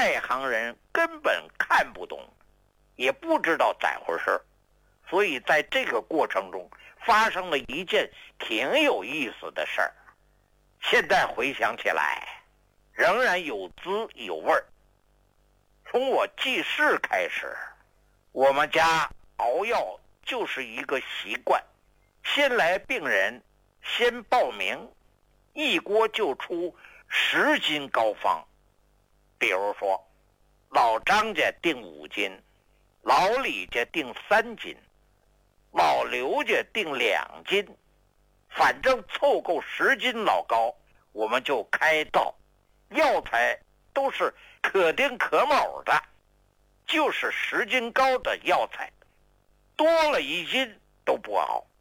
外行人根本看不懂，也不知道咋回事，所以在这个过程中发生了一件挺有意思的事儿。现在回想起来，仍然有滋有味儿。从我记事开始，我们家熬药就是一个习惯，先来病人，先报名，一锅就出10斤膏方。比如说，老张家订5斤，老李家订3斤，老刘家订2斤，反正凑够10斤老膏，我们就开道。药材都是可丁可卯的，就是10斤膏的药材，多了1斤都不熬。